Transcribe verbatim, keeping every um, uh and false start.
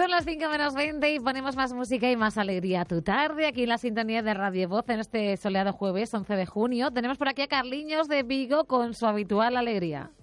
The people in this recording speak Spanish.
Son las cinco menos veinte y ponemos más música y más alegría a tu tarde aquí en la sintonía de Radio Voz en este soleado jueves once de junio. Tenemos por aquí a Carliños de Vigo con su habitual alegría.